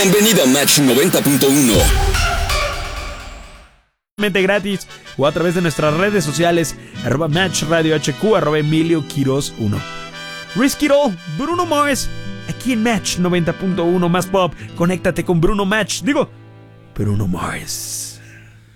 Bienvenido a Match 90.1. Gratis o a través de nuestras redes sociales @MatchRadioHQ, @EmilioQuiroz1. Risk It All, Bruno Mars, aquí en Match 90.1 más pop. Conéctate con Bruno Mars.